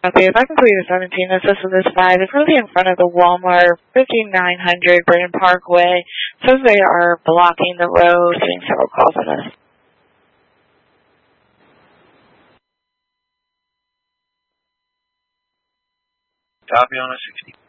Okay, if I can clear 17, this is this 5. It's really in front of the Walmart, 5900 Britton Parkway. Says they are blocking the road, getting several calls on this. Copy on a 60.